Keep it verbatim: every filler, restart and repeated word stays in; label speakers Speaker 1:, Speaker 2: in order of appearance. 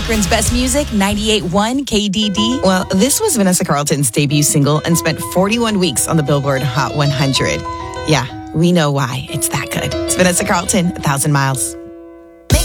Speaker 1: Akron's best music, ninety-eight point one K D D.
Speaker 2: Well, this was Vanessa Carlton's debut single and spent forty-one weeks on the Billboard Hot one hundred. Yeah, we know why. It's that good. It's Vanessa Carlton, A Thousand Miles.